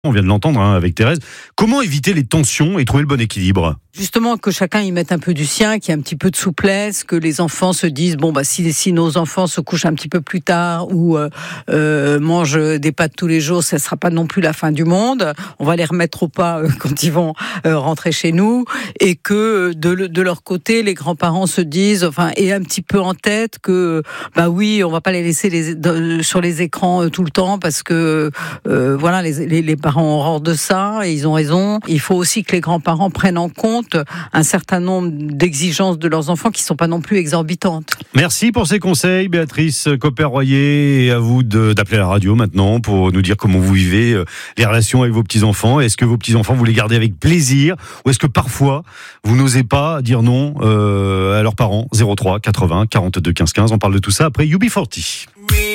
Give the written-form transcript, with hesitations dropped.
On vient de l'entendre avec Thérèse. Comment éviter les tensions et trouver le bon équilibre ? Justement, que chacun y mette un peu du sien, qu'il y ait un petit peu de souplesse, que les enfants se disent si nos enfants se couchent un petit peu plus tard ou mangent des pâtes tous les jours, ça sera pas non plus la fin du monde. On va les remettre au pas quand ils vont rentrer chez nous, et que de leur côté, les grands-parents se disent, aient un petit peu en tête que oui, on va pas les laisser sur les écrans tout le temps, parce que les parents ont horreur de ça et ils ont raison. Il faut aussi que les grands-parents prennent en compte un certain nombre d'exigences de leurs enfants qui ne sont pas non plus exorbitantes. Merci pour ces conseils, Béatrice Copper-Royer. Et à vous d'appeler la radio maintenant pour nous dire comment vous vivez les relations avec vos petits-enfants. Est-ce que vos petits-enfants, vous les gardez avec plaisir, ou est-ce que parfois vous n'osez pas dire non à leurs parents ? 03 80 42 15 15. On parle de tout ça après UB40.